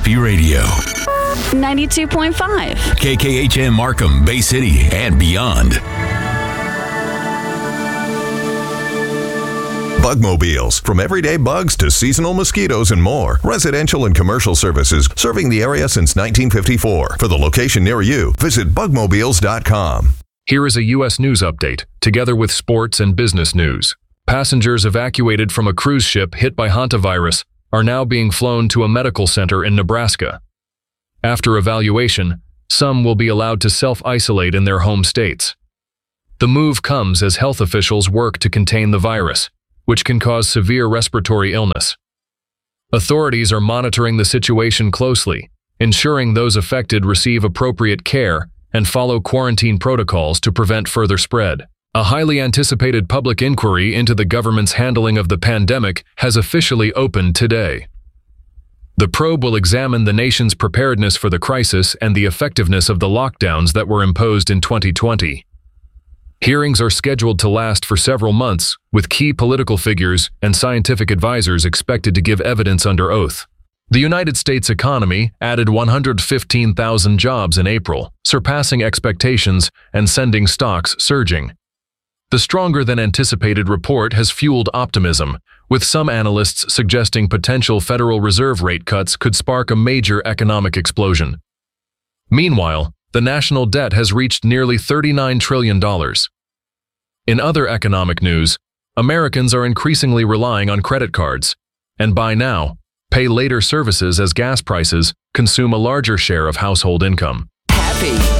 Happy Radio. 92.5. KKHM Markham, Bay City, and beyond. Bugmobiles. From everyday bugs to seasonal mosquitoes and more. Residential and commercial services serving the area since 1954. For the location near you, visit bugmobiles.com. Here is a U.S. news update, together with sports and business news. Passengers evacuated from a cruise ship hit by hantavirus are now being flown to a medical center in Nebraska. After evaluation, some will be allowed to self-isolate in their home states. The move comes as health officials work to contain the virus, which can cause severe respiratory illness. Authorities are monitoring the situation closely, ensuring those affected receive appropriate care and follow quarantine protocols to prevent further spread. A highly anticipated public inquiry into the government's handling of the pandemic has officially opened today. The probe will examine the nation's preparedness for the crisis and the effectiveness of the lockdowns that were imposed in 2020. Hearings are scheduled to last for several months, with key political figures and scientific advisors expected to give evidence under oath. The United States economy added 115,000 jobs in April, surpassing expectations and sending stocks surging. The stronger-than-anticipated report has fueled optimism, with some analysts suggesting potential Federal Reserve rate cuts could spark a major economic explosion. Meanwhile, the national debt has reached nearly $39 trillion. In other economic news, Americans are increasingly relying on credit cards, and buy now, pay later services as gas prices consume a larger share of household income. Happy